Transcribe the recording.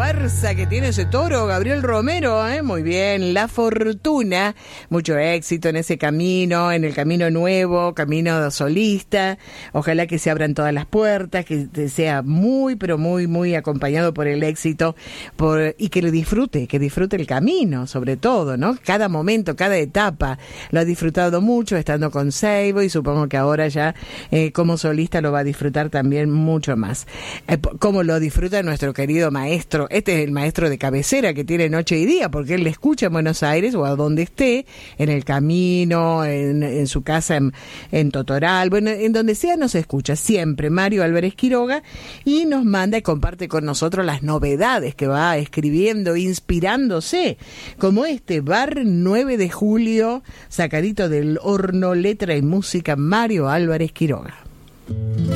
fuerza que tiene ese toro, Gabriel Romero, ¿eh? Muy bien, La Fortuna, mucho éxito en ese camino, en el camino nuevo, camino solista, ojalá que se abran todas las puertas, que sea muy, pero muy, muy acompañado por el éxito, y que disfrute el camino, sobre todo, ¿no? Cada momento, cada etapa, lo ha disfrutado mucho estando con Seibo y supongo que ahora ya como solista lo va a disfrutar también mucho más. Como lo disfruta nuestro querido maestro, este es el maestro de cabecera que tiene noche y día, porque él le escucha en Buenos Aires o a donde esté, en el camino, en su casa en Totoral, bueno, en donde sea nos escucha siempre Mario Álvarez Quiroga y nos manda y comparte con nosotros las novedades que va escribiendo, inspirándose, como este Bar 9 de Julio, sacadito del horno, letra y música, Mario Álvarez Quiroga.